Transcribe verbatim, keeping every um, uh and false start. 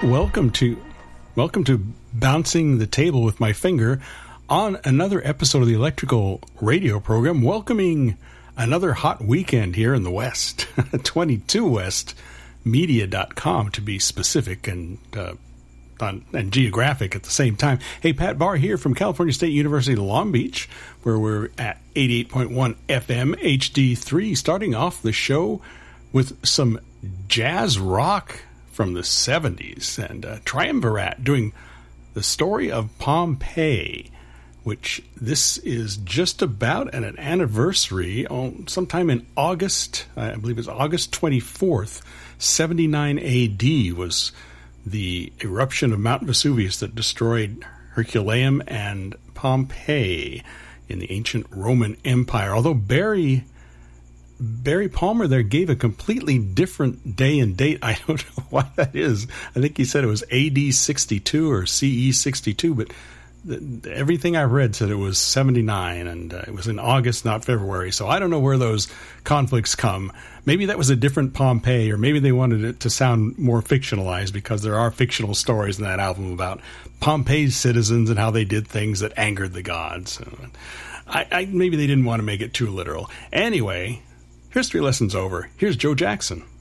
Welcome to welcome to Bouncing the Table with My Finger on another episode of the Electrical Radio program, welcoming another hot weekend here in the West. twenty-two west media dot com to be specific and uh, on, and geographic at the same time. Hey, Pat Barr here from California State University, Long Beach, where we're at eighty-eight point one F M H D three, starting off the show with some jazz rock from the seventies, and uh, Triumvirate doing The Story of Pompeii, which this is just about at an anniversary, on, sometime in August, I believe it's August twenty-fourth, seventy-nine A D was the eruption of Mount Vesuvius that destroyed Herculaneum and Pompeii in the ancient Roman Empire. Although Barry Barry Palmer there gave a completely different day and date. I don't know why that is. I think he said it was A D sixty-two or C E sixty-two, but the, everything I read said it was seventy-nine, and uh, it was in August, not February. So I don't know where those conflicts come. Maybe that was a different Pompeii, or maybe they wanted it to sound more fictionalized, because there are fictional stories in that album about Pompeii's citizens and how they did things that angered the gods. I, I, maybe they didn't want to make it too literal. Anyway, history lesson's over. Here's Joe Jackson.